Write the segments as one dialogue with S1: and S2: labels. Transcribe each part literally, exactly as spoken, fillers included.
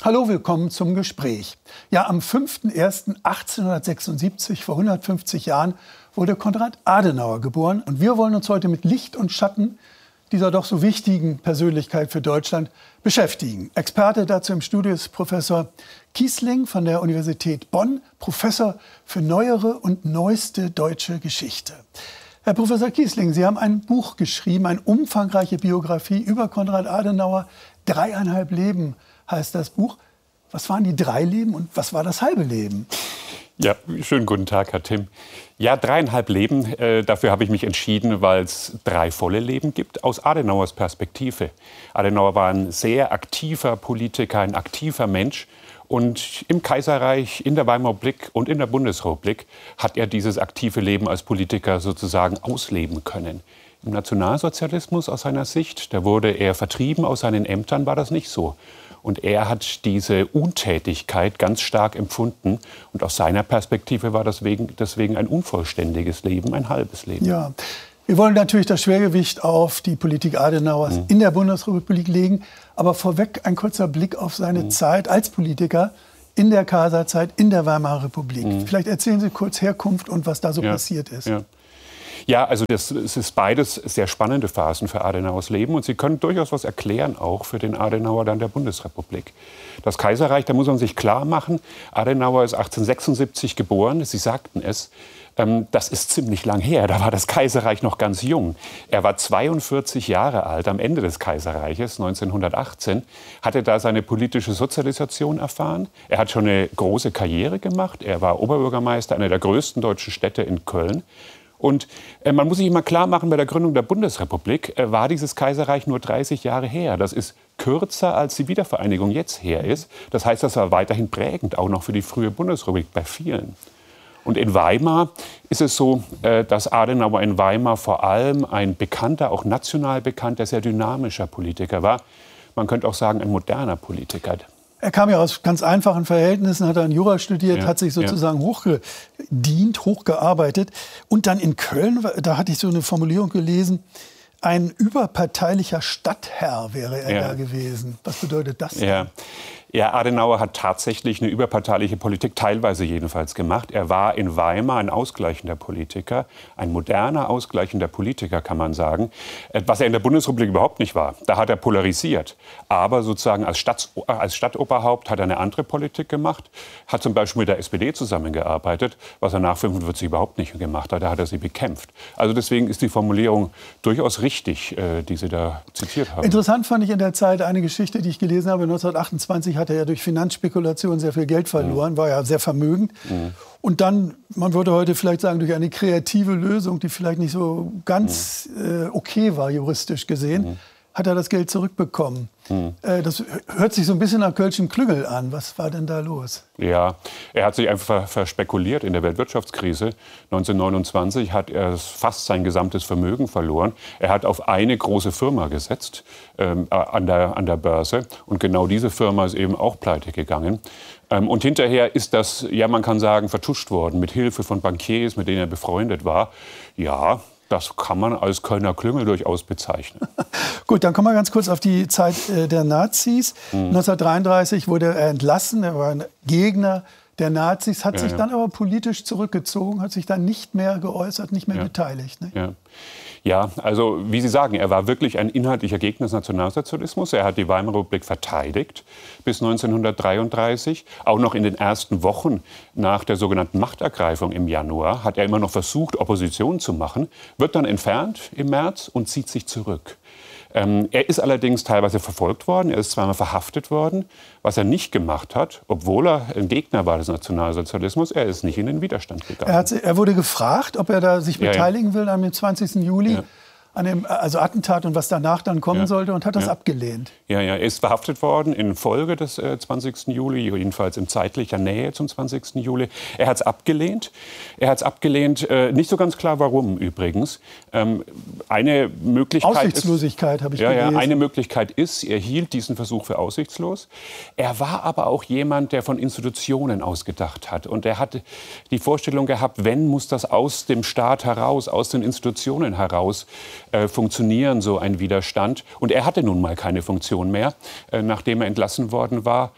S1: Hallo, willkommen zum Gespräch. Ja, am fünften ersten achtzehnhundertsechsundsiebzig, vor hundertfünfzig Jahren, wurde Konrad Adenauer geboren. Und wir wollen uns heute mit Licht und Schatten dieser doch so wichtigen Persönlichkeit für Deutschland beschäftigen. Experte dazu im Studio ist Professor Kiesling von der Universität Bonn, Professor für neuere und neueste deutsche Geschichte. Herr Professor Kiesling, Sie haben ein Buch geschrieben, eine umfangreiche Biografie über Konrad Adenauer. Dreieinhalb Leben heißt das Buch. Was waren die drei Leben und was war das halbe Leben?
S2: Ja, schönen guten Tag, Herr Timm. Ja, dreieinhalb Leben, äh, dafür habe ich mich entschieden, weil es drei volle Leben gibt, aus Adenauers Perspektive. Adenauer war ein sehr aktiver Politiker, ein aktiver Mensch. Und im Kaiserreich, in der Weimarer Republik und in der Bundesrepublik hat er dieses aktive Leben als Politiker sozusagen ausleben können. Im Nationalsozialismus aus seiner Sicht, da wurde er vertrieben aus seinen Ämtern, war das nicht so. Und er hat diese Untätigkeit ganz stark empfunden. Und aus seiner Perspektive war das deswegen, deswegen ein unvollständiges Leben, ein halbes Leben.
S1: Ja, wir wollen natürlich das Schwergewicht auf die Politik Adenauers mhm. in der Bundesrepublik legen. Aber vorweg ein kurzer Blick auf seine mhm. Zeit als Politiker in der Kaiserzeit, in der Weimarer Republik. Mhm. Vielleicht erzählen Sie kurz Herkunft und was da so ja. passiert ist.
S2: Ja. Ja, also das, es ist beides sehr spannende Phasen für Adenauers Leben. Und Sie können durchaus was erklären, auch für den Adenauer dann der Bundesrepublik. Das Kaiserreich, da muss man sich klar machen, Adenauer ist achtzehnhundertsechsundsiebzig geboren, Sie sagten es. Ähm, das ist ziemlich lang her, da war das Kaiserreich noch ganz jung. Er war zweiundvierzig Jahre alt am Ende des Kaiserreiches, neunzehnhundertachtzehn, hatte da seine politische Sozialisation erfahren. Er hat schon eine große Karriere gemacht. Er war Oberbürgermeister einer der größten deutschen Städte in Köln. Und äh, man muss sich immer klar machen, bei der Gründung der Bundesrepublik äh, war dieses Kaiserreich nur dreißig Jahre her. Das ist kürzer, als die Wiedervereinigung jetzt her ist. Das heißt, das war weiterhin prägend, auch noch für die frühe Bundesrepublik bei vielen. Und in Weimar ist es so, äh, dass Adenauer in Weimar vor allem ein bekannter, auch national bekannter, sehr dynamischer Politiker war. Man könnte auch sagen, ein moderner Politiker.
S1: Er kam ja aus ganz einfachen Verhältnissen, hat dann Jura studiert, ja, hat sich sozusagen ja. hochgedient, hochgearbeitet. Und dann in Köln, da hatte ich so eine Formulierung gelesen, ein überparteilicher Stadtherr wäre er ja. da gewesen. Was bedeutet das denn?
S2: Ja. Ja, Adenauer hat tatsächlich eine überparteiliche Politik, teilweise jedenfalls, gemacht. Er war in Weimar ein ausgleichender Politiker, ein moderner ausgleichender Politiker, kann man sagen, was er in der Bundesrepublik überhaupt nicht war. Da hat er polarisiert. Aber sozusagen als, Stadt, als Stadtoberhaupt hat er eine andere Politik gemacht, hat zum Beispiel mit der S P D zusammengearbeitet, was er nach fünfundvierzig überhaupt nicht gemacht hat. Da hat er sie bekämpft. Also deswegen ist die Formulierung durchaus richtig, die Sie da zitiert haben.
S1: Interessant fand ich in der Zeit eine Geschichte, die ich gelesen habe, neunzehnhundertachtundzwanzig hat er ja durch Finanzspekulation sehr viel Geld verloren, mhm. war ja sehr vermögend. Mhm. Und dann, man würde heute vielleicht sagen, durch eine kreative Lösung, die vielleicht nicht so ganz mhm. äh, okay war, juristisch gesehen, mhm. hat er das Geld zurückbekommen. Mhm. Äh, das hört sich so ein bisschen nach Kölschem Klüngel an. Was war denn da los?
S2: Ja, er hat sich einfach verspekuliert in der Weltwirtschaftskrise. neunzehnhundertneunundzwanzig hat er fast sein gesamtes Vermögen verloren. Er hat auf eine große Firma gesetzt ähm, an der, an der Börse. Und genau diese Firma ist eben auch pleite gegangen. Ähm, und hinterher ist das, ja, man kann sagen, vertuscht worden mit Hilfe von Bankiers, mit denen er befreundet war. Ja, das kann man als Kölner Klüngel durchaus bezeichnen.
S1: Gut, dann kommen wir ganz kurz auf die Zeit äh, der Nazis. Mhm. neunzehnhundertdreiunddreißig wurde er entlassen. Er war ein Gegner der Nazis, hat ja, sich ja. dann aber politisch zurückgezogen, hat sich dann nicht mehr geäußert, nicht mehr
S2: ja.
S1: beteiligt. Ne?
S2: Ja. Ja, also wie Sie sagen, er war wirklich ein inhaltlicher Gegner des Nationalsozialismus. Er hat die Weimarer Republik verteidigt bis neunzehnhundertdreiunddreißig. Auch noch in den ersten Wochen nach der sogenannten Machtergreifung im Januar hat er immer noch versucht, Opposition zu machen, wird dann entfernt im März und zieht sich zurück. Ähm, er ist allerdings teilweise verfolgt worden, er ist zweimal verhaftet worden. Was er nicht gemacht hat, obwohl er ein Gegner war des Nationalsozialismus, er ist nicht in den Widerstand gegangen.
S1: Er, hat, er wurde gefragt, ob er da sich
S2: ja,
S1: beteiligen
S2: ja.
S1: will am zwanzigsten Juli. Ja. An dem also Attentat und was danach dann kommen ja. sollte und hat das
S2: ja.
S1: abgelehnt.
S2: Ja, ja, er ist verhaftet worden in Folge des äh, zwanzigsten Juli, jedenfalls in zeitlicher Nähe zum zwanzigsten Juli. Er hat es abgelehnt. Er hat es abgelehnt, äh, nicht so ganz klar warum übrigens. Ähm, eine Möglichkeit
S1: Aussichtslosigkeit habe ich
S2: ja,
S1: gelesen.
S2: Ja, eine Möglichkeit ist, er hielt diesen Versuch für aussichtslos. Er war aber auch jemand, der von Institutionen ausgedacht hat. Und er hatte die Vorstellung gehabt, wenn, muss das aus dem Staat heraus, aus den Institutionen heraus Äh, funktionieren, so ein Widerstand. Und er hatte nun mal keine Funktion mehr, äh, nachdem er entlassen worden war.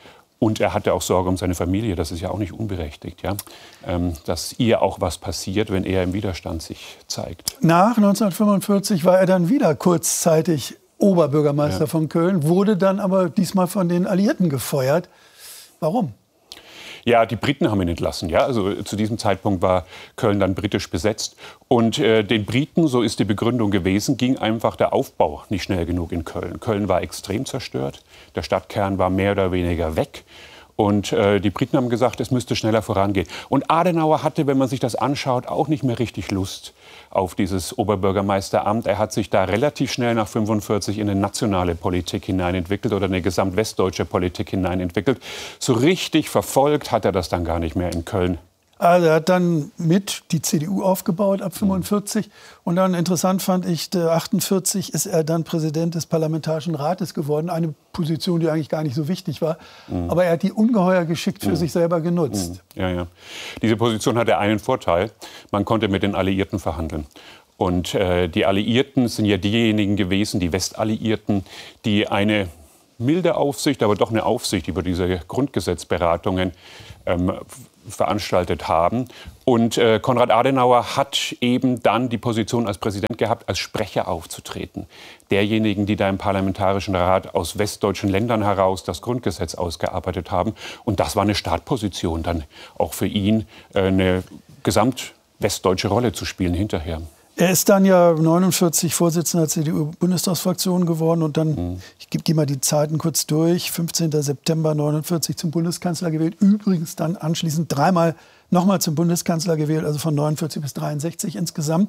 S2: Und er hatte auch Sorge um seine Familie, das ist ja auch nicht unberechtigt, ja? ähm, dass ihr auch was passiert, wenn er im Widerstand sich zeigt.
S1: Nach neunzehnhundertfünfundvierzig war er dann wieder kurzzeitig Oberbürgermeister
S2: ja.
S1: von Köln, wurde dann aber diesmal von den Alliierten gefeuert. Warum?
S2: Ja, die Briten haben ihn entlassen. Ja? Also zu diesem Zeitpunkt war Köln dann britisch besetzt. Und äh, den Briten, so ist die Begründung gewesen, ging einfach der Aufbau nicht schnell genug in Köln. Köln war extrem zerstört. Der Stadtkern war mehr oder weniger weg. Und äh, die Briten haben gesagt, es müsste schneller vorangehen. Und Adenauer hatte, wenn man sich das anschaut, auch nicht mehr richtig Lust auf dieses Oberbürgermeisteramt. Er hat sich da relativ schnell nach fünfundvierzig in eine nationale Politik hineinentwickelt oder eine gesamtwestdeutsche Politik hineinentwickelt. So richtig verfolgt hat er das dann gar nicht mehr in Köln.
S1: Also er hat dann mit die C D U aufgebaut ab fünfundvierzig. Und dann interessant fand ich, achtundvierzig ist er dann Präsident des Parlamentarischen Rates geworden. Eine Position, die eigentlich gar nicht so wichtig war. Mhm. Aber er hat die ungeheuer geschickt für mhm. sich selber genutzt.
S2: Mhm. Ja, ja. Diese Position hatte einen Vorteil. Man konnte mit den Alliierten verhandeln. Und äh, die Alliierten sind ja diejenigen gewesen, die Westalliierten, die eine milde Aufsicht, aber doch eine Aufsicht über diese Grundgesetzberatungen ähm, veranstaltet haben. Und äh, Konrad Adenauer hat eben dann die Position als Präsident gehabt, als Sprecher aufzutreten. Derjenigen, die da im Parlamentarischen Rat aus westdeutschen Ländern heraus das Grundgesetz ausgearbeitet haben. Und das war eine Startposition dann auch für ihn, äh, eine gesamtwestdeutsche Rolle zu spielen hinterher.
S1: Er ist dann ja neunundvierzig Vorsitzender der C D U-Bundestagsfraktion geworden und dann, mhm. ich gehe mal die Zeiten kurz durch, fünfzehnten September neunundvierzig zum Bundeskanzler gewählt. Übrigens dann anschließend dreimal nochmal zum Bundeskanzler gewählt, also von neunundvierzig bis dreiundsechzig insgesamt.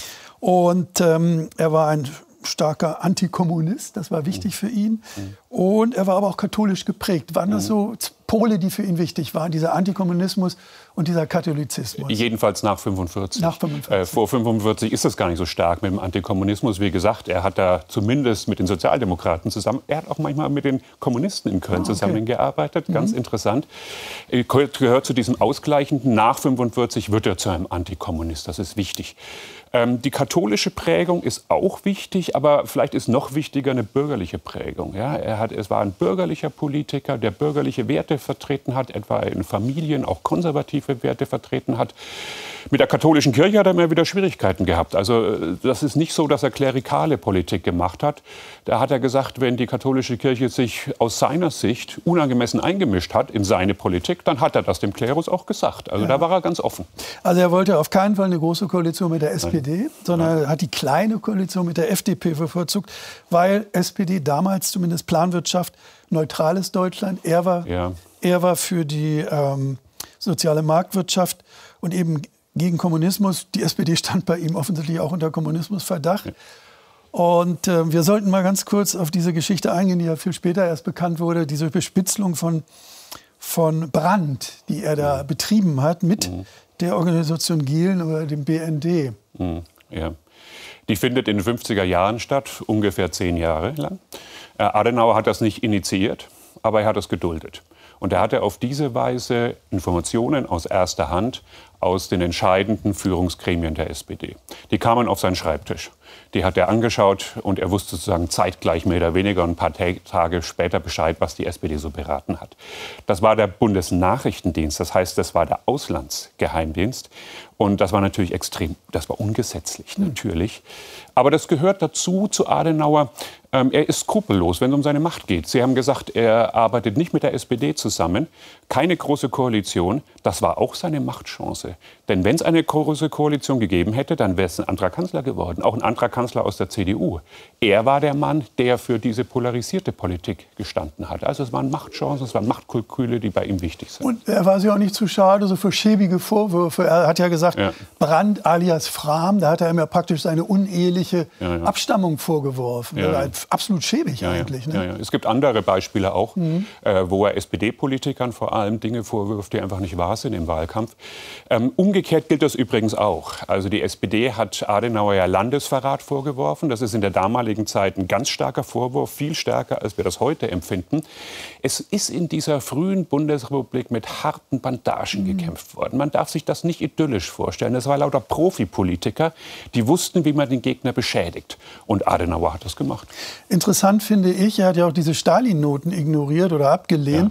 S1: Und ähm, er war ein starker Antikommunist, das war wichtig für ihn. Und er war aber auch katholisch geprägt. Waren das so Pole, die für ihn wichtig waren, dieser Antikommunismus und dieser Katholizismus?
S2: Jedenfalls nach fünfundvierzig.
S1: Nach fünfundvierzig.
S2: Äh, vor fünfundvierzig ist das gar nicht so stark mit dem Antikommunismus. Wie gesagt, er hat da zumindest mit den Sozialdemokraten zusammen, er hat auch manchmal mit den Kommunisten in Köln ah, okay. zusammengearbeitet. Ganz mhm. interessant. Er gehört zu diesem Ausgleichenden. Nach fünfundvierzig wird er zu einem Antikommunist. Das ist wichtig. Ähm, die katholische Prägung ist auch wichtig, aber vielleicht ist noch wichtiger eine bürgerliche Prägung. Ja, er hat, es war ein bürgerlicher Politiker, der bürgerliche Werte vertreten hat, etwa in Familien auch konservative Werte vertreten hat. Mit der katholischen Kirche hat er immer wieder Schwierigkeiten gehabt. Also das ist nicht so, dass er klerikale Politik gemacht hat. Da hat er gesagt, wenn die katholische Kirche sich aus seiner Sicht unangemessen eingemischt hat in seine Politik, dann hat er das dem Klerus auch gesagt. Also ja. da war er ganz offen.
S1: Also er wollte auf keinen Fall eine große Koalition mit der S P D, Nein. sondern er hat die kleine Koalition mit der F D P bevorzugt, weil S P D damals zumindest Planwirtschaft, neutrales Deutschland. Er war, ja. er war für die ähm, soziale Marktwirtschaft und eben gegen Kommunismus. Die S P D stand bei ihm offensichtlich auch unter Kommunismusverdacht. Ja. Und äh, wir sollten mal ganz kurz auf diese Geschichte eingehen, die ja viel später erst bekannt wurde, diese Bespitzelung von, von Brandt, die er da mhm. betrieben hat mit mhm. der Organisation Gehlen oder dem B N D.
S2: Mhm. Ja. Die findet in den fünfziger Jahren statt, ungefähr zehn Jahre lang. Äh, Adenauer hat das nicht initiiert, aber er hat es geduldet. Und er hatte auf diese Weise Informationen aus erster Hand aus den entscheidenden Führungsgremien der S P D. Die kamen auf seinen Schreibtisch. Die hat er angeschaut und er wusste sozusagen zeitgleich mehr oder weniger ein paar Tage später Bescheid, was die S P D so beraten hat. Das war der Bundesnachrichtendienst, das heißt, das war der Auslandsgeheimdienst. Und das war natürlich extrem, das war ungesetzlich natürlich. Aber das gehört dazu, zu Adenauer. Ähm, er ist skrupellos, wenn es um seine Macht geht. Sie haben gesagt, er arbeitet nicht mit der S P D zusammen. Keine große Koalition. Das war auch seine Machtchance. Denn wenn es eine große Koalition gegeben hätte, dann wäre es ein anderer Kanzler geworden. Auch ein anderer Kanzler aus der C D U. Er war der Mann, der für diese polarisierte Politik gestanden hat. Also es waren Machtchancen, es waren Machtkalküle, die bei ihm wichtig sind.
S1: Und er war sich auch nicht zu schade so für schäbige Vorwürfe. Er hat ja gesagt, ja. Brandt alias Frahm, da hat er ihm ja praktisch seine uneheliche ja, ja. Abstammung vorgeworfen. Ja, ja. Absolut schäbig ja, eigentlich.
S2: Ja.
S1: Ne?
S2: Ja, ja. Es gibt andere Beispiele auch, mhm. äh, wo er S P D-Politikern vor allem Dinge vorwirft, die einfach nicht wahr sind im Wahlkampf. Ähm, umgekehrt gilt das übrigens auch. Also die S P D hat Adenauer ja Landesverrat vorgeworfen. Das ist in der damaligen Zeit ein ganz starker Vorwurf, viel stärker, als wir das heute empfinden. Es ist in dieser frühen Bundesrepublik mit harten Bandagen mhm. gekämpft worden. Man darf sich das nicht idyllisch vorstellen. Es war lauter Profipolitiker, die wussten, wie man den Gegner beschädigt. Und Adenauer hat das gemacht.
S1: Interessant finde ich, er hat ja auch diese Stalin-Noten ignoriert oder abgelehnt. Ja.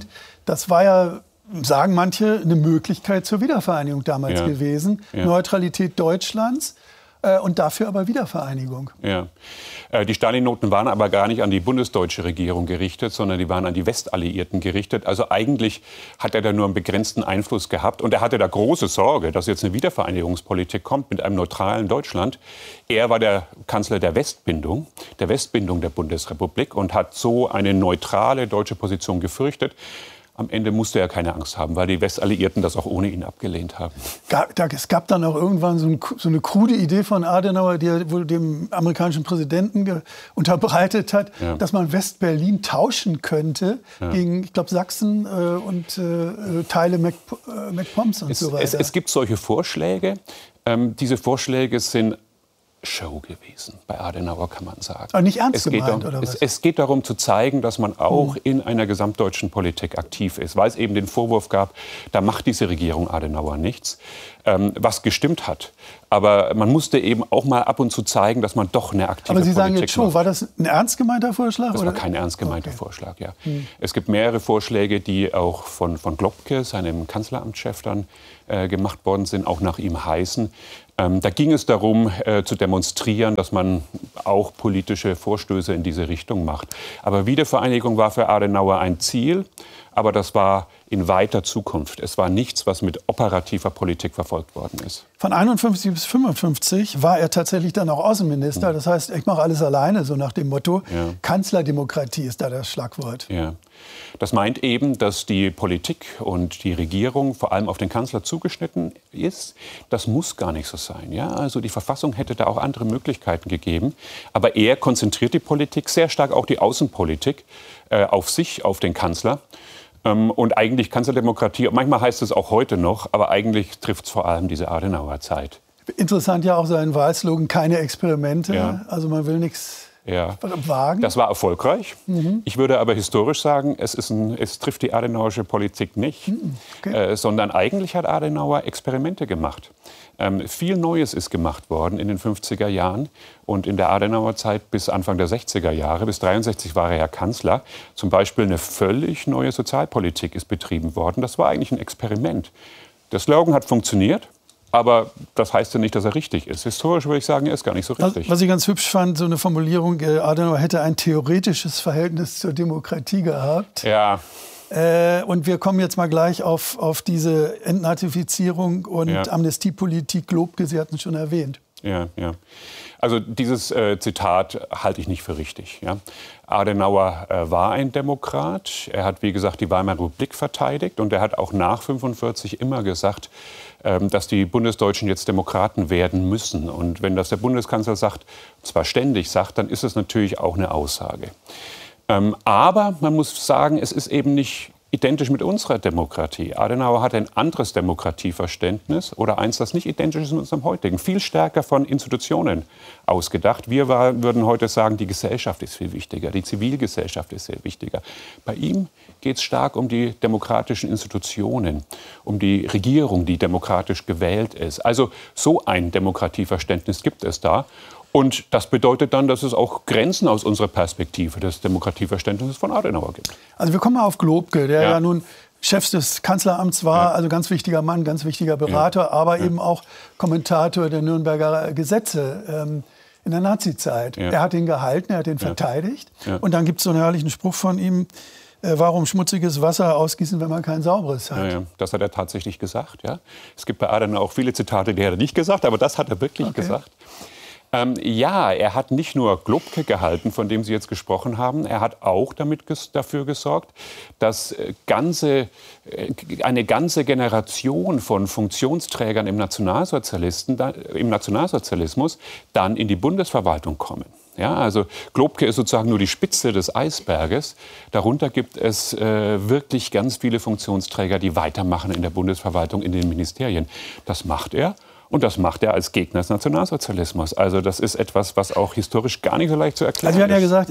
S1: Das war ja, sagen manche, eine Möglichkeit zur Wiedervereinigung damals
S2: ja.
S1: gewesen. Ja. Neutralität Deutschlands äh, und dafür aber Wiedervereinigung.
S2: Ja. Äh, die Stalin-Noten waren aber gar nicht an die bundesdeutsche Regierung gerichtet, sondern die waren an die Westalliierten gerichtet. Also eigentlich hat er da nur einen begrenzten Einfluss gehabt. Und er hatte da große Sorge, dass jetzt eine Wiedervereinigungspolitik kommt mit einem neutralen Deutschland. Er war der Kanzler der Westbindung, der Westbindung der Bundesrepublik und hat so eine neutrale deutsche Position gefürchtet. Am Ende musste er keine Angst haben, weil die Westalliierten das auch ohne ihn abgelehnt haben.
S1: Es gab dann auch irgendwann so, ein, so eine krude Idee von Adenauer, die er wohl dem amerikanischen Präsidenten unterbreitet hat, ja. dass man West-Berlin tauschen könnte ja. gegen, ich glaube, Sachsen äh, und äh, Teile Mac, äh, MacPoms und
S2: es,
S1: so weiter.
S2: Es, es gibt solche Vorschläge. Ähm, diese Vorschläge sind Show gewesen, bei Adenauer kann man sagen.
S1: Aber nicht ernst
S2: es geht
S1: gemeint,
S2: um,
S1: oder was?
S2: Es, es geht darum zu zeigen, dass man auch
S1: hm.
S2: in einer gesamtdeutschen Politik aktiv ist, weil es eben den Vorwurf gab, da macht diese Regierung Adenauer nichts, ähm, was gestimmt hat. Aber man musste eben auch mal ab und zu zeigen, dass man doch eine aktive Politik macht.
S1: Aber Sie sagen jetzt schon, war das ein ernst gemeinter Vorschlag?
S2: Das
S1: oder?
S2: war kein ernst gemeinter
S1: okay.
S2: Vorschlag, ja.
S1: Hm.
S2: Es gibt mehrere Vorschläge, die auch von, von Globke, seinem Kanzleramtschef, dann äh, gemacht worden sind, auch nach ihm heißen. Ähm, da ging es darum, äh, zu demonstrieren, dass man auch politische Vorstöße in diese Richtung macht. Aber Wiedervereinigung war für Adenauer ein Ziel, aber das war in weiter Zukunft. Es war nichts, was mit operativer Politik verfolgt worden ist.
S1: Von einundfünfzig bis fünfundfünfzig war er tatsächlich dann auch Außenminister. Das heißt, ich mache alles alleine, so nach dem Motto. Ja. Kanzlerdemokratie ist da das Schlagwort.
S2: Ja. Das meint eben, dass die Politik und die Regierung vor allem auf den Kanzler zugeschnitten ist. Das muss gar nicht so sein. Ja? Also die Verfassung hätte da auch andere Möglichkeiten gegeben. Aber er konzentriert die Politik, sehr stark auch die Außenpolitik, äh, auf sich, auf den Kanzler. Ähm, und eigentlich Kanzlerdemokratie, manchmal heißt es auch heute noch, aber eigentlich trifft es vor allem diese Adenauer Zeit.
S1: Interessant ja auch sein Wahlslogan, keine Experimente. Ja. Also man will nichts...
S2: Ja,
S1: wagen.
S2: Das war erfolgreich. Mhm. Ich würde aber historisch sagen, es, ist ein, es trifft die adenauerische Politik nicht, mhm. okay. äh, sondern eigentlich hat Adenauer Experimente gemacht. Ähm, viel Neues ist gemacht worden in den fünfziger Jahren und in der Adenauer Zeit bis Anfang der sechziger Jahre. Bis neunzehnhundertdreiundsechzig war er ja Kanzler. Zum Beispiel eine völlig neue Sozialpolitik ist betrieben worden. Das war eigentlich ein Experiment. Der Slogan hat funktioniert. Aber das heißt ja nicht, dass er richtig ist. Historisch würde ich sagen, er ist gar nicht so richtig.
S1: Was ich ganz hübsch fand, so eine Formulierung, Adenauer hätte ein theoretisches Verhältnis zur Demokratie gehabt.
S2: Ja.
S1: Äh, und wir kommen jetzt mal gleich auf, auf diese Entnazifizierung und ja. Amnestiepolitik. Globke, Sie hatten es schon erwähnt.
S2: Ja, ja. Also dieses äh, Zitat halte ich nicht für richtig. Ja. Adenauer äh, war ein Demokrat. Er hat, wie gesagt, die Weimarer Republik verteidigt. Und er hat auch nach fünfundvierzig immer gesagt, ähm, dass die Bundesdeutschen jetzt Demokraten werden müssen. Und wenn das der Bundeskanzler sagt, zwar ständig sagt, dann ist es natürlich auch eine Aussage. Ähm, aber man muss sagen, es ist eben nicht identisch mit unserer Demokratie. Adenauer hatte ein anderes Demokratieverständnis oder eins, das nicht identisch ist mit unserem heutigen. Viel stärker von Institutionen ausgedacht. Wir war, würden heute sagen, die Gesellschaft ist viel wichtiger, die Zivilgesellschaft ist sehr wichtiger. Bei ihm geht es stark um die demokratischen Institutionen, um die Regierung, die demokratisch gewählt ist. Also so ein Demokratieverständnis gibt es da. Und das bedeutet dann, dass es auch Grenzen aus unserer Perspektive des Demokratieverständnisses von Adenauer gibt.
S1: Also wir kommen mal auf Globke, der ja, ja nun Chef des Kanzleramts war, ja. also ganz wichtiger Mann, ganz wichtiger Berater, ja. aber ja. eben auch Kommentator der Nürnberger Gesetze ähm, in der Nazizeit. Ja. Er hat ihn gehalten, er hat ihn ja. verteidigt. Ja. Und dann gibt es so einen herrlichen Spruch von ihm, äh, warum schmutziges Wasser ausgießen, wenn man kein sauberes hat.
S2: Ja, ja. Das hat er tatsächlich gesagt. Ja. Es gibt bei Adenauer auch viele Zitate, die hat er nicht gesagt, aber das hat er wirklich okay. gesagt. Ähm, ja, er hat nicht nur Globke gehalten, von dem Sie jetzt gesprochen haben, er hat auch damit ges- dafür gesorgt, dass äh, ganze, äh, eine ganze Generation von Funktionsträgern im, Nationalsozialisten, da, im Nationalsozialismus dann in die Bundesverwaltung kommen. Ja, also Globke ist sozusagen nur die Spitze des Eisberges. Darunter gibt es äh, wirklich ganz viele Funktionsträger, die weitermachen in der Bundesverwaltung, in den Ministerien. Das macht er. Und das macht er als Gegner des Nationalsozialismus. Also das ist etwas, was auch historisch gar nicht so leicht zu erklären ist.
S1: Also wir hatten ja gesagt,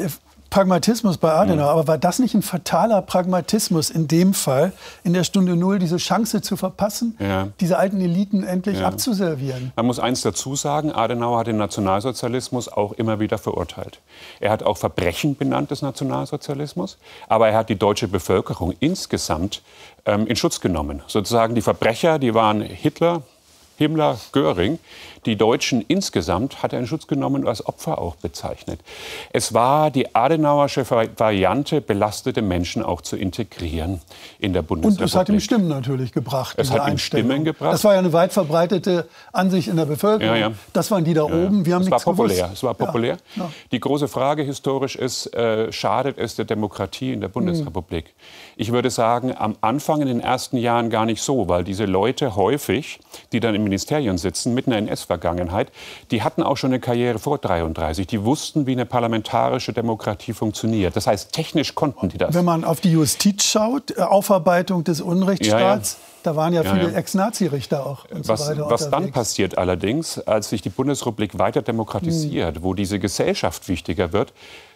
S1: Pragmatismus bei Adenauer, aber war das nicht ein fataler Pragmatismus in dem Fall, in der Stunde Null diese Chance zu verpassen, ja. diese alten Eliten endlich ja. abzuservieren?
S2: Man muss eins dazu sagen, Adenauer hat den Nationalsozialismus auch immer wieder verurteilt. Er hat auch Verbrechen benannt des Nationalsozialismus, aber er hat die deutsche Bevölkerung insgesamt ähm, in Schutz genommen. Sozusagen die Verbrecher, die waren Hitler, Himmler, Göring. Die Deutschen insgesamt hat er in Schutz genommen und als Opfer auch bezeichnet. Es war die adenauersche Variante, belastete Menschen auch zu integrieren in der Bundesrepublik.
S1: Und es hat ihm Stimmen natürlich gebracht.
S2: Es hat ihm Stimmen gebracht.
S1: Das war ja eine weit verbreitete Ansicht in der Bevölkerung. Ja, ja. Das waren die da ja, oben. Wir haben
S2: es
S1: nichts
S2: war populär.
S1: gewusst.
S2: Es war populär. Ja, ja. Die große Frage historisch ist, äh, schadet es der Demokratie in der Bundesrepublik? Mhm. Ich würde sagen, am Anfang in den ersten Jahren gar nicht so, weil diese Leute häufig, die dann in Ministerien sitzen, mit einer N S-Vergangenheit, die hatten auch schon eine Karriere vor dreiunddreißig. Die wussten, wie eine parlamentarische Demokratie funktioniert. Das heißt, technisch konnten die das.
S1: Wenn man auf die Justiz schaut, Aufarbeitung des Unrechtsstaats, ja, ja. da waren ja viele ja, ja. Ex-Nazi-Richter auch und
S2: was,
S1: so weiter
S2: was
S1: unterwegs.
S2: Dann passiert allerdings, als sich die Bundesrepublik weiter demokratisiert, hm. wo diese Gesellschaft wichtiger wird,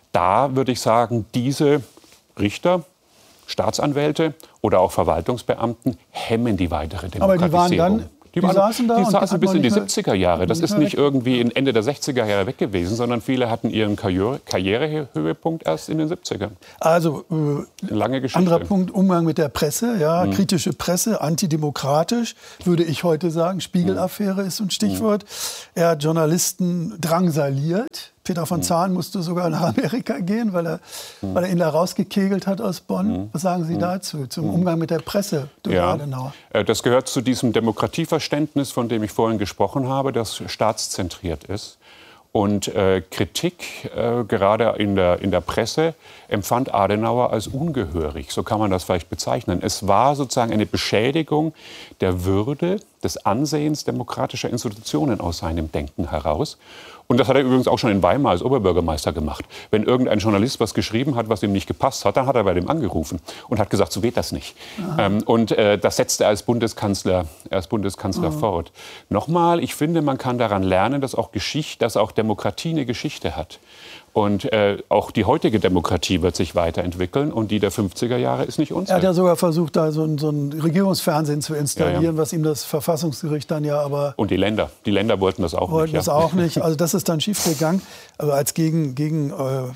S2: da würde ich sagen, diese Richter, Staatsanwälte oder auch Verwaltungsbeamten hemmen die weitere Demokratisierung.
S1: Aber die waren dann, die, die waren, saßen da
S2: die
S1: und
S2: saßen bis in die
S1: mehr,
S2: siebziger Jahre. Das ist nicht irgendwie Ende der sechziger Jahre weg gewesen, sondern viele hatten ihren Karriere, Karrierehöhepunkt erst in den siebzigern.
S1: Also äh,
S2: lange Geschichte.
S1: Anderer Punkt, Umgang mit der Presse, ja, mhm. kritische Presse, antidemokratisch, würde ich heute sagen. Spiegel-Affäre ist ein Stichwort. Mhm. Er hat Journalisten drangsaliert. Peter von Zahn musste sogar nach Amerika gehen, weil er, mhm. weil er ihn da rausgekegelt hat aus Bonn. Mhm. Was sagen Sie mhm. dazu, zum Umgang mit der Presse durch
S2: ja.
S1: Adenauer?
S2: Das gehört zu diesem Demokratieverständnis, von dem ich vorhin gesprochen habe, das staatszentriert ist. Und äh, Kritik, äh, gerade in der, in der Presse, empfand Adenauer als ungehörig. So kann man das vielleicht bezeichnen. Es war sozusagen eine Beschädigung der Würde, des Ansehens demokratischer Institutionen aus seinem Denken heraus. Und das hat er übrigens auch schon in Weimar als Oberbürgermeister gemacht. Wenn irgendein Journalist was geschrieben hat, was ihm nicht gepasst hat, dann hat er bei dem angerufen und hat gesagt, so geht das nicht. Ähm, und äh, das setzt er als Bundeskanzler, als Bundeskanzler mhm. fort. Nochmal, ich finde, man kann daran lernen, dass auch Geschichte, dass auch Demokratie eine Geschichte hat. Und äh, auch die heutige Demokratie wird sich weiterentwickeln und die der fünfziger Jahre ist nicht unsere.
S1: Er hat ja sogar versucht, da so ein, so ein Regierungsfernsehen zu installieren, ja, ja. was ihm das Verfassungsgericht dann ja aber...
S2: Und die Länder. Die Länder wollten das auch
S1: wollten
S2: nicht.
S1: Wollten das ja. auch nicht. Also das ist dann schiefgegangen, aber als Gegenwert gegen,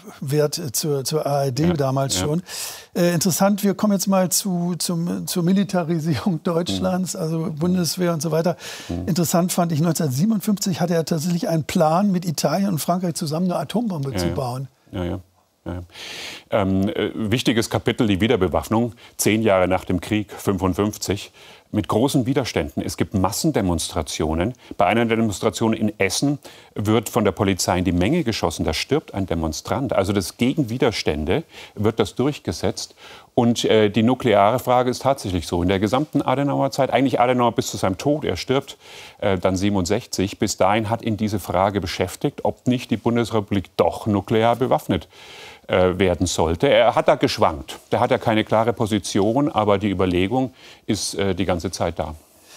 S1: äh, zur, zur A R D ja. damals ja. schon. Äh, interessant, wir kommen jetzt mal zu, zum, zur Militarisierung Deutschlands, mhm. also Bundeswehr und so weiter. Mhm. Interessant fand ich, neunzehnhundertsiebenundfünfzig hatte er tatsächlich einen Plan, mit Italien und Frankreich zusammen eine Atombombe ja. zu bauen.
S2: Ja, ja. Ja. Ähm, äh, wichtiges Kapitel, die Wiederbewaffnung, zehn Jahre nach dem Krieg, fünfundfünfzig, mit großen Widerständen. Es gibt Massendemonstrationen. Bei einer Demonstration in Essen wird von der Polizei in die Menge geschossen. Da stirbt ein Demonstrant. Also das gegen Widerstände wird das durchgesetzt. Und äh, die nukleare Frage ist tatsächlich so. In der gesamten Adenauer Zeit, eigentlich Adenauer bis zu seinem Tod, er stirbt äh, dann siebenundsechzig, bis dahin hat ihn diese Frage beschäftigt, ob nicht die Bundesrepublik doch nuklear bewaffnet äh, werden sollte. Er hat da geschwankt. Da hat er keine klare Position, aber die Überlegung ist äh, die ganze Zeit da.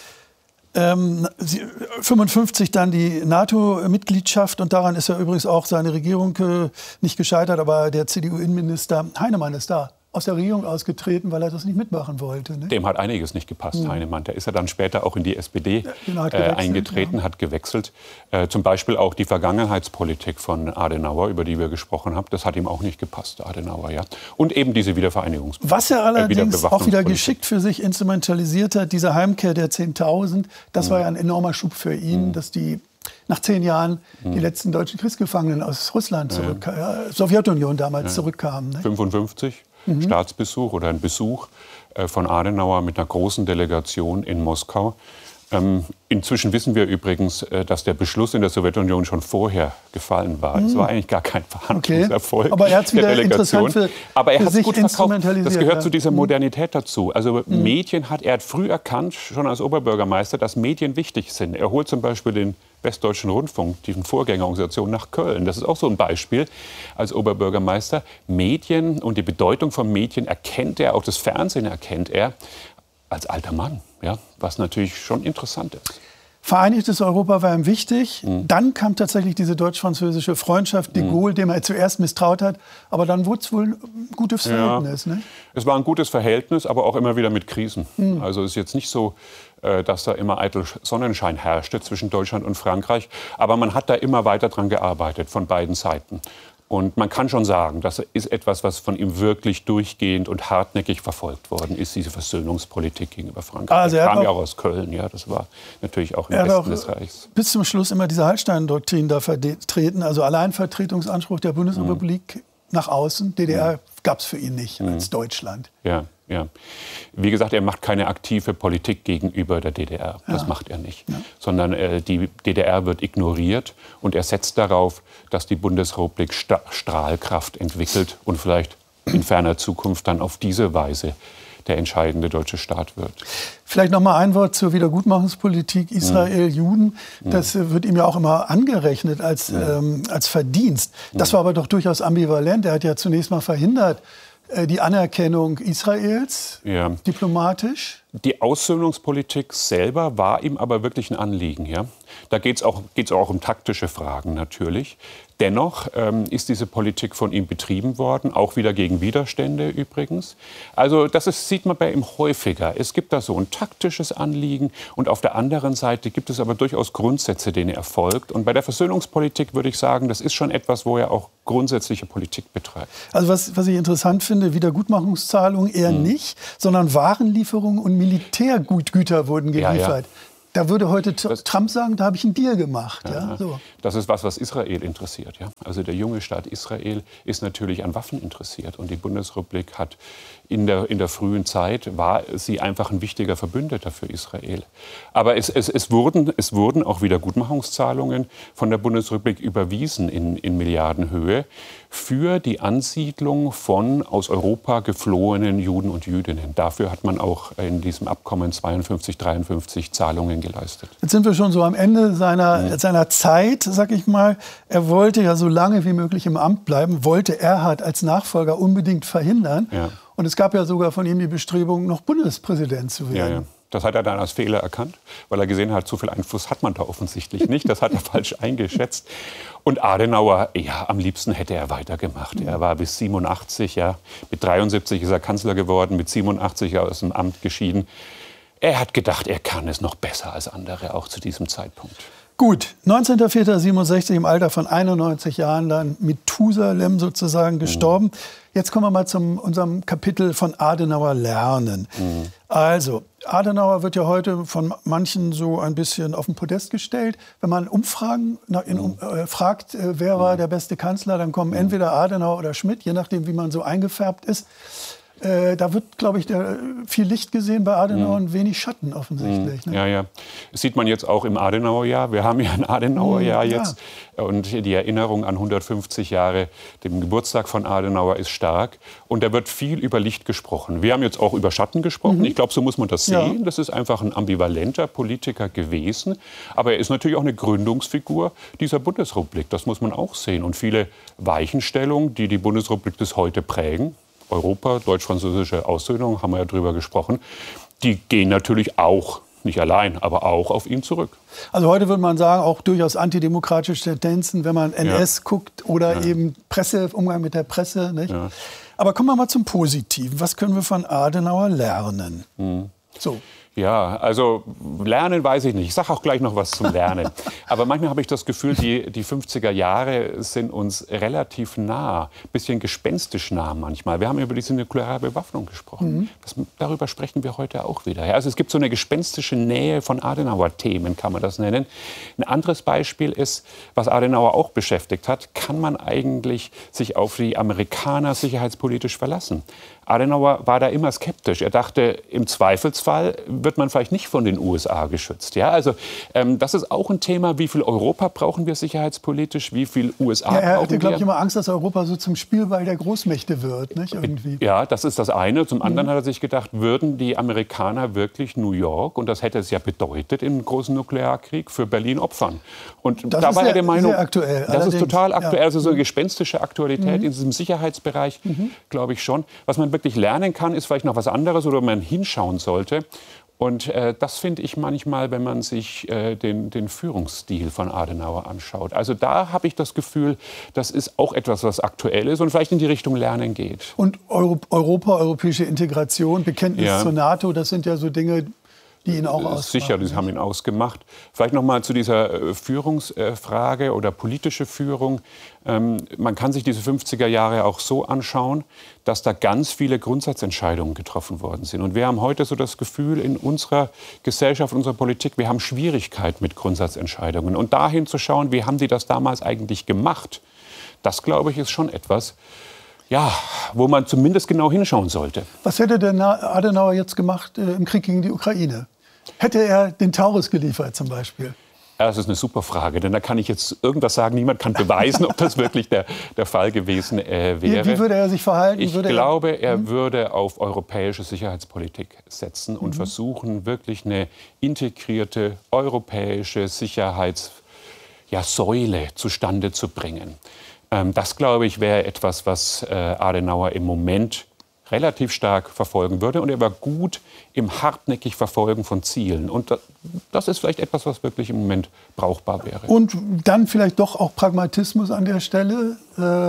S1: Ähm, fünfundfünfzig dann die NATO-Mitgliedschaft und daran ist ja übrigens auch seine Regierung äh, nicht gescheitert, aber der C D U-Innenminister Heinemann ist da aus der Regierung ausgetreten, weil er das nicht mitmachen wollte. Ne?
S2: Dem hat einiges nicht gepasst, ja. Heinemann. Der ist ja dann später auch in die S P D ja, äh, eingetreten, ja. hat gewechselt. Äh, zum Beispiel auch die Vergangenheitspolitik von Adenauer, über die wir gesprochen haben, das hat ihm auch nicht gepasst, Adenauer. Ja. Und eben diese Wiedervereinigungspolitik.
S1: Was er allerdings äh, auch wieder geschickt für sich instrumentalisiert hat, diese Heimkehr der zehntausend, das mhm. war ja ein enormer Schub für ihn, mhm. dass die nach zehn Jahren mhm. die letzten deutschen Kriegsgefangenen aus Russland zurück, ja. Ja, Sowjetunion damals ja. zurückkamen. Ne?
S2: fünfundfünfzig. Mhm. Staatsbesuch oder ein Besuch äh, von Adenauer mit einer großen Delegation in Moskau. Ähm, inzwischen wissen wir übrigens, äh, dass der Beschluss in der Sowjetunion schon vorher gefallen war. Es mhm. war eigentlich gar kein Verhandlungserfolg
S1: okay. Aber er hat's wieder
S2: der Delegation.
S1: Interessant für,
S2: Aber er
S1: für
S2: hat es gut verkauft. Das gehört
S1: ja.
S2: zu dieser Modernität dazu. Also mhm. Medien hat er hat früh erkannt, schon als Oberbürgermeister, dass Medien wichtig sind. Er holt zum Beispiel den Westdeutschen Rundfunk, diesen Vorgängerorganisation, nach Köln. Das ist auch so ein Beispiel als Oberbürgermeister. Medien und die Bedeutung von Medien erkennt er, auch das Fernsehen erkennt er als alter Mann, ja, was natürlich schon interessant ist.
S1: Vereinigtes Europa war ihm wichtig.
S2: Mhm.
S1: Dann kam tatsächlich diese deutsch-französische Freundschaft, de Gaulle, dem er zuerst misstraut hat. Aber dann wurde es wohl ein gutes Verhältnis.
S2: Ja.
S1: Ne?
S2: Es war ein gutes Verhältnis, aber auch immer wieder mit Krisen. Mhm. Also es ist jetzt nicht so, dass da immer eitel Sonnenschein herrschte zwischen Deutschland und Frankreich. Aber man hat da immer weiter dran gearbeitet, von beiden Seiten. Und man kann schon sagen, das ist etwas, was von ihm wirklich durchgehend und hartnäckig verfolgt worden ist, diese Versöhnungspolitik gegenüber Frankreich.
S1: Also
S2: das kam
S1: auch,
S2: ja auch aus Köln, ja, das war natürlich auch im
S1: Westen
S2: auch des Reichs.
S1: Bis zum Schluss immer diese Hallstein-Doktrin da vertreten, also Alleinvertretungsanspruch der Bundesrepublik mhm. nach außen. D D R mhm. gab es für ihn nicht mhm. als Deutschland.
S2: Ja. Ja. Wie gesagt, er macht keine aktive Politik gegenüber der D D R. Das ja. macht er nicht. Ja. Sondern äh, die D D R wird ignoriert und er setzt darauf, dass die Bundesrepublik Sta- Strahlkraft entwickelt und vielleicht in ferner Zukunft dann auf diese Weise der entscheidende deutsche Staat wird.
S1: Vielleicht noch mal ein Wort zur Wiedergutmachungspolitik Israel-Juden. Das äh, wird ihm ja auch immer angerechnet als, ähm, als Verdienst. Das war aber doch durchaus ambivalent. Er hat ja zunächst mal verhindert, die Anerkennung Israels, ja. diplomatisch.
S2: Die Aussöhnungspolitik selber war ihm aber wirklich ein Anliegen. Ja? Da geht es auch, geht's auch um taktische Fragen natürlich. Dennoch ähm, ist diese Politik von ihm betrieben worden, auch wieder gegen Widerstände übrigens. Also das ist, sieht man bei ihm häufiger. Es gibt da so ein taktisches Anliegen und auf der anderen Seite gibt es aber durchaus Grundsätze, denen er folgt. Und bei der Versöhnungspolitik würde ich sagen, das ist schon etwas, wo er auch grundsätzliche Politik betreibt.
S1: Also was, was ich interessant finde, Wiedergutmachungszahlungen eher hm. nicht, sondern Warenlieferungen und Militärgüter wurden geliefert. Ja, ja. Da würde heute das, Trump sagen, da habe ich einen Deal gemacht. Ja, ja, so.
S2: Das ist was, was Israel interessiert. Ja? Also der junge Staat Israel ist natürlich an Waffen interessiert. Und die Bundesrepublik hat in der, in der frühen Zeit, war sie einfach ein wichtiger Verbündeter für Israel. Aber es, es, es, wurden, es wurden auch Wiedergutmachungszahlungen von der Bundesrepublik überwiesen in, in Milliardenhöhe für die Ansiedlung von aus Europa geflohenen Juden und Jüdinnen. Dafür hat man auch in diesem Abkommen zweiundfünfzig, dreiundfünfzig Zahlungen geleistet.
S1: Jetzt sind wir schon so am Ende seiner, mhm. seiner Zeit, sag ich mal. Er wollte ja so lange wie möglich im Amt bleiben, wollte Erhard als Nachfolger unbedingt verhindern. Ja. Und es gab ja sogar von ihm die Bestrebung, noch Bundespräsident zu werden.
S2: Ja, ja. Das hat er dann als Fehler erkannt, weil er gesehen hat, so viel Einfluss hat man da offensichtlich nicht. Das hat er falsch eingeschätzt. Und Adenauer, ja, am liebsten hätte er weitergemacht. Er war bis siebenundachtzig, ja, mit dreiundsiebzig ist er Kanzler geworden, mit siebenundachtzig aus dem Amt geschieden. Er hat gedacht, er kann es noch besser als andere, auch zu diesem Zeitpunkt.
S1: Gut, neunzehnter vierter siebenundsechzig im Alter von einundneunzig Jahren dann Methusalem sozusagen gestorben. Mhm. Jetzt kommen wir mal zu unserem Kapitel von Adenauer lernen. Mhm. Also, Adenauer wird ja heute von manchen so ein bisschen auf den Podest gestellt. Wenn man Umfragen in, um, äh, fragt, äh, wer war der beste Kanzler, dann kommen entweder Adenauer oder Schmidt, je nachdem, wie man so eingefärbt ist. Äh, da wird, glaube ich, der, viel Licht gesehen bei Adenauer mhm. und wenig Schatten offensichtlich.
S2: Mhm.
S1: Ne?
S2: Ja, ja. Das sieht man jetzt auch im Adenauerjahr. Wir haben ja ein Adenauerjahr mhm, jetzt. Ja. Und die Erinnerung an hundertfünfzig Jahre, dem Geburtstag von Adenauer, ist stark. Und da wird viel über Licht gesprochen. Wir haben jetzt auch über Schatten gesprochen. Mhm. Ich glaube, so muss man das sehen. Ja. Das ist einfach ein ambivalenter Politiker gewesen. Aber er ist natürlich auch eine Gründungsfigur dieser Bundesrepublik. Das muss man auch sehen. Und viele Weichenstellungen, die die Bundesrepublik bis heute prägen, Europa, deutsch-französische Aussöhnung, haben wir ja drüber gesprochen, die gehen natürlich auch, nicht allein, aber auch auf ihn zurück.
S1: Also heute würde man sagen, auch durchaus antidemokratische Tendenzen, wenn man N S ja. guckt oder ja. eben Presse, Umgang mit der Presse. Nicht? Ja. Aber kommen wir mal zum Positiven. Was können wir von Adenauer lernen? Mhm. So.
S2: Ja, also lernen weiß ich nicht. Ich sage auch gleich noch was zum Lernen. Aber manchmal habe ich das Gefühl, die, die fünfziger Jahre sind uns relativ nah, ein bisschen gespenstisch nah manchmal. Wir haben über diese nukleare Bewaffnung gesprochen. Mhm. Das, darüber sprechen wir heute auch wieder. Ja, also es gibt so eine gespenstische Nähe von Adenauer-Themen, kann man das nennen. Ein anderes Beispiel ist, was Adenauer auch beschäftigt hat, kann man eigentlich sich auf die Amerikaner sicherheitspolitisch verlassen? Adenauer war da immer skeptisch. Er dachte, im Zweifelsfall wird man vielleicht nicht von den U S A geschützt. Ja, also ähm, das ist auch ein Thema, wie viel Europa brauchen wir sicherheitspolitisch, wie viel U S A
S1: ja, er
S2: brauchen wir.
S1: Er hatte, glaube ich, immer Angst, dass Europa so zum Spielball der Großmächte wird. Nicht? Irgendwie.
S2: Ja, das ist das eine. Zum anderen mhm. hat er sich gedacht, würden die Amerikaner wirklich New York, und das hätte es ja bedeutet im großen Nuklearkrieg, für Berlin opfern. Und
S1: das
S2: da
S1: ist
S2: war
S1: sehr,
S2: er der Meinung,
S1: sehr aktuell.
S2: Das ist total aktuell,
S1: ja.
S2: also so eine gespenstische Aktualität mhm. in diesem Sicherheitsbereich, mhm. glaube ich schon. Was man wirklich lernen kann, ist vielleicht noch was anderes, oder man hinschauen sollte. Und äh, das finde ich manchmal, wenn man sich äh, den, den Führungsstil von Adenauer anschaut. Also da habe ich das Gefühl, das ist auch etwas, was aktuell ist und vielleicht in die Richtung Lernen geht.
S1: Und Euro Europa, europäische Integration, Bekenntnis ja. zur NATO, das sind ja so Dinge, die ihn auch ausmachen.
S2: Sicher, die haben ihn ausgemacht. Vielleicht noch mal zu dieser Führungsfrage oder politische Führung. Man kann sich diese fünfziger Jahre auch so anschauen, dass da ganz viele Grundsatzentscheidungen getroffen worden sind. Und wir haben heute so das Gefühl in unserer Gesellschaft, unserer Politik, wir haben Schwierigkeiten mit Grundsatzentscheidungen. Und dahin zu schauen, wie haben die das damals eigentlich gemacht, das, glaube ich, ist schon etwas, ja, wo man zumindest genau hinschauen sollte.
S1: Was hätte denn Adenauer jetzt gemacht äh, im Krieg gegen die Ukraine? Hätte er den Taurus geliefert zum Beispiel?
S2: Ja, das ist eine super Frage, denn da kann ich jetzt irgendwas sagen. Niemand kann beweisen, ob das wirklich der, der Fall gewesen äh, wäre.
S1: Wie, wie würde er sich verhalten?
S2: Ich
S1: würde
S2: glaube, er, er
S1: hm?
S2: würde auf europäische Sicherheitspolitik setzen und mhm. versuchen, wirklich eine integrierte europäische Sicherheitssäule ja, zustande zu bringen. Ähm, das, glaube ich, wäre etwas, was äh, Adenauer im Moment relativ stark verfolgen würde. Und er war gut im hartnäckig Verfolgen von Zielen. Und das ist vielleicht etwas, was wirklich im Moment brauchbar wäre.
S1: Und dann vielleicht doch auch Pragmatismus an der Stelle?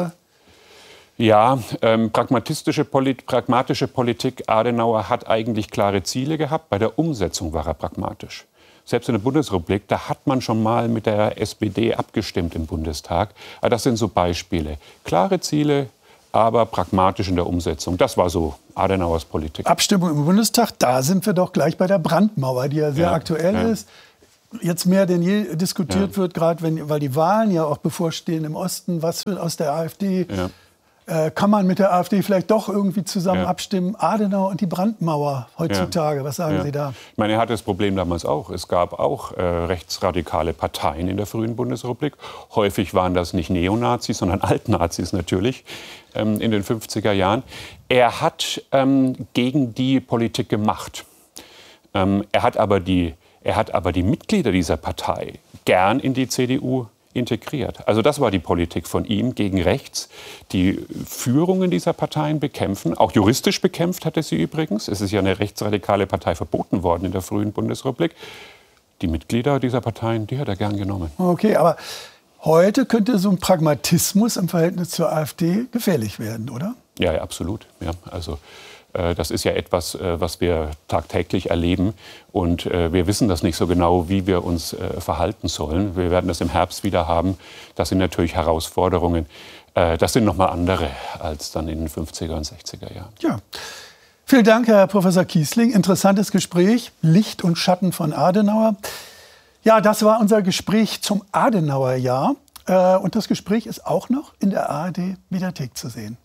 S2: Äh ja, ähm, pragmatistische Polit pragmatische Politik. Adenauer hat eigentlich klare Ziele gehabt. Bei der Umsetzung war er pragmatisch. Selbst in der Bundesrepublik, da hat man schon mal mit der S P D abgestimmt im Bundestag. Aber das sind so Beispiele. Klare Ziele, aber pragmatisch in der Umsetzung. Das war so Adenauers Politik.
S1: Abstimmung im Bundestag, da sind wir doch gleich bei der Brandmauer, die ja sehr
S2: ja,
S1: aktuell
S2: ja.
S1: ist. Jetzt mehr denn je diskutiert ja. wird, gerade wenn, weil die Wahlen ja auch bevorstehen im Osten. Was wird aus der AfD? Ja. Äh, kann man mit der AfD vielleicht doch irgendwie zusammen ja. abstimmen? Adenauer und die Brandmauer heutzutage, ja. was sagen
S2: ja.
S1: Sie da?
S2: Ich meine, er hatte das Problem damals auch. Es gab auch äh, rechtsradikale Parteien in der frühen Bundesrepublik. Häufig waren das nicht Neonazis, sondern Altnazis natürlich ähm, in den fünfziger Jahren. Er hat ähm, gegen die Politik gemacht. Ähm, er hat aber die, er hat aber die Mitglieder dieser Partei gern in die C D U integriert. Also das war die Politik von ihm gegen rechts. Die Führungen dieser Parteien bekämpfen, auch juristisch bekämpft hat er sie übrigens. Es ist ja eine rechtsradikale Partei verboten worden in der frühen Bundesrepublik. Die Mitglieder dieser Parteien, die hat er gern genommen.
S1: Okay, aber heute könnte so ein Pragmatismus im Verhältnis zur AfD gefährlich werden, oder?
S2: Ja, ja, absolut. Ja, also das ist ja etwas, was wir tagtäglich erleben. Und wir wissen das nicht so genau, wie wir uns verhalten sollen. Wir werden das im Herbst wieder haben. Das sind natürlich Herausforderungen. Das sind noch mal andere als dann in den fünfziger und sechziger Jahren.
S1: Ja. Vielen Dank, Herr Professor Kiesling. Interessantes Gespräch. Licht und Schatten von Adenauer. Ja, das war unser Gespräch zum Adenauerjahr. Und das Gespräch ist auch noch in der A R D-Mediathek zu sehen.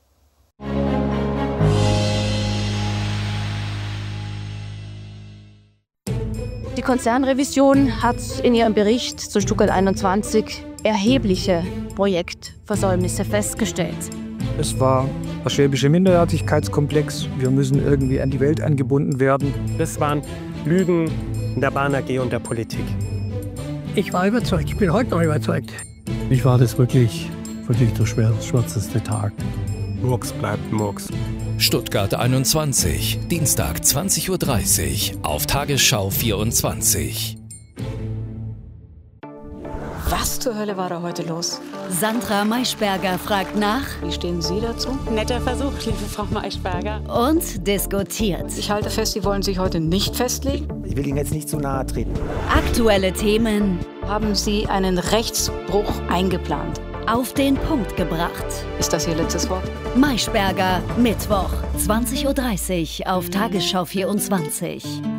S3: Die Konzernrevision hat in ihrem Bericht zu Stuttgart einundzwanzig erhebliche Projektversäumnisse festgestellt.
S4: Es war der schwäbische Minderwertigkeitskomplex. Wir müssen irgendwie an die Welt angebunden werden.
S5: Das waren Lügen in der Bahn A G und der Politik.
S6: Ich war überzeugt, ich bin heute noch überzeugt.
S7: Mich war das wirklich, wirklich der schwärzeste Tag.
S5: Murks bleibt Murks.
S8: Stuttgart einundzwanzig, Dienstag zwanzig Uhr dreißig auf Tagesschau vierundzwanzig.
S9: Was zur Hölle war da heute los?
S10: Sandra Maischberger fragt nach.
S9: Wie stehen Sie dazu?
S11: Netter Versuch, liebe Frau Maischberger.
S10: Und diskutiert.
S9: Ich halte fest, Sie wollen sich heute nicht festlegen.
S12: Ich will Ihnen jetzt nicht zu nahe treten.
S10: Aktuelle Themen.
S9: Haben Sie einen Rechtsbruch eingeplant?
S10: Auf den Punkt gebracht.
S9: Ist das Ihr letztes Wort?
S10: Maischberger, Mittwoch, zwanzig Uhr dreißig auf Tagesschau vierundzwanzig.